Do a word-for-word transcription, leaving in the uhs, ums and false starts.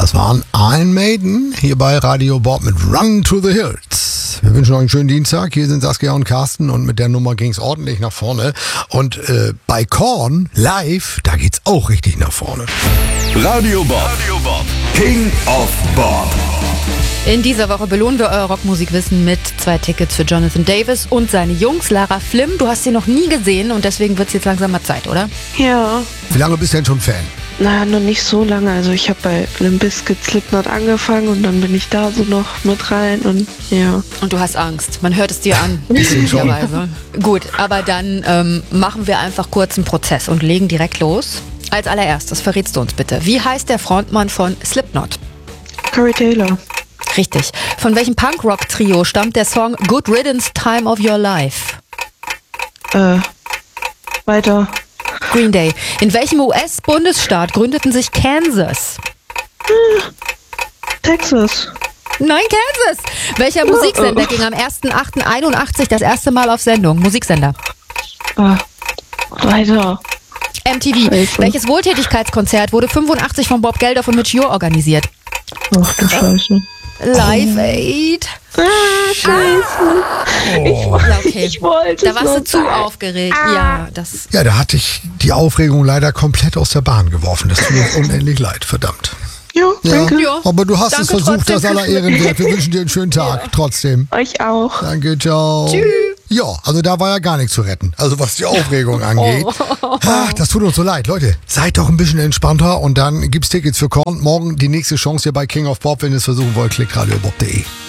Das waren Iron Maiden hier bei Radio Bob mit Run to the Hills. Wir wünschen euch einen schönen Dienstag. Hier sind Saskia und Carsten und mit der Nummer ging es ordentlich nach vorne. Und äh, bei Korn live, da geht's auch richtig nach vorne. Radio Bob, Radio Bob. King of Bob. In dieser Woche belohnen wir euer Rockmusikwissen mit zwei Tickets für Jonathan Davis und seine Jungs. Lara Flimm, du hast sie noch nie gesehen und deswegen wird es jetzt langsam mal Zeit, oder? Ja. Wie lange bist du denn schon Fan? Na, noch nicht so lange. Also ich habe bei Limp Bizkit Slipknot angefangen und dann bin ich da so noch mit rein und ja. Und du hast Angst. Man hört es dir an. Bisschen schon. Gut, aber dann ähm, machen wir einfach kurz einen Prozess und legen direkt los. Als allererstes verrätst du uns bitte, wie heißt der Frontmann von Slipknot? Corey Taylor. Richtig. Von welchem Punkrock-Trio stammt der Song Good Riddance, Time of Your Life? Äh, weiter. Green Day. In welchem U S-Bundesstaat gründeten sich Kansas? Texas. Nein, Kansas. Welcher Musiksender ging am erster achter einundachtzig das erste Mal auf Sendung? Musiksender. Ah, weiter. M T V. Scheiße. Welches Wohltätigkeitskonzert wurde fünfundachtzig von Bob Geldof und Mitch Ure organisiert? Ach du Scheiße. Live Aid. Ah, Scheiße. Ich, Oh. wollte- Ja, okay. ich wollte Da warst so du zu sein. aufgeregt. Ah. Ja, das. Ja, da hatte ich die Aufregung leider komplett aus der Bahn geworfen. Das tut uns unendlich leid, verdammt. Ja, danke. Ja. Aber du hast Danke es versucht, trotzdem das aller fürs Ehren wert. Wir wünschen dir einen schönen Tag, trotzdem. Euch auch. Danke, ciao. Tschüss. Ja, also da war ja gar nichts zu retten. Also was die Aufregung angeht. Ach, das tut uns so leid. Leute, seid doch ein bisschen entspannter und dann gibt's Tickets für Korn. Morgen die nächste Chance hier bei King of Bob. Wenn ihr es versuchen wollt, klickt radiobob punkt de.